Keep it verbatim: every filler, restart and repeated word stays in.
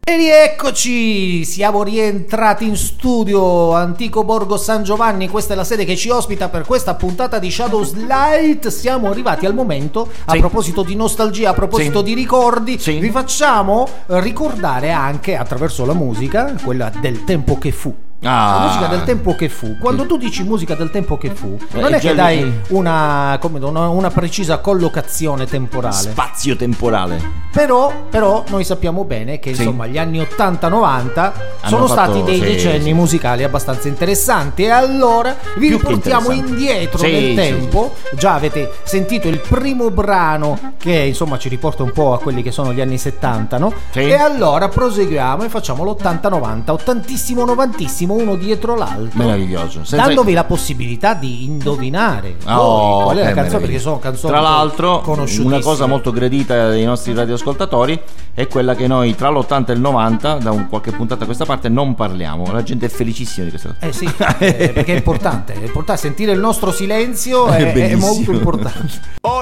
E rieccoci, siamo rientrati in studio, Antico Borgo San Giovanni, questa è la sede che ci ospita per questa puntata di Shadows Light. Siamo arrivati al momento, a sì. proposito di nostalgia, a proposito sì. di ricordi, sì. vi facciamo ricordare anche attraverso la musica, quella del tempo che fu. Ah. La musica del tempo che fu. Quando tu dici musica del tempo che fu, non è, è che dai una, come, una, una precisa collocazione temporale, spazio temporale. Però, però noi sappiamo bene che sì. insomma gli anni ottanta novanta sono fatto, stati dei sì, decenni sì. musicali abbastanza interessanti. E allora vi Più riportiamo indietro sì, nel tempo. Sì, sì. Già avete sentito il primo brano che insomma ci riporta un po' a quelli che sono gli anni settanta, no? Sì. E allora proseguiamo e facciamo l'ottanta novanta, ottantissimo novantissimo, uno dietro l'altro, meraviglioso, senza... dandovi la possibilità di indovinare oh, qual è la canzone, perché sono canzoni tra l'altro conosciutissime. Una cosa molto gradita dei nostri radioascoltatori è quella che noi tra l'ottanta e il novanta, da un qualche puntata a questa parte, non parliamo. La gente è felicissima di questa cosa. Eh sì, eh, perché è importante, è importante sentire il nostro silenzio, è, è, è molto importante. Oh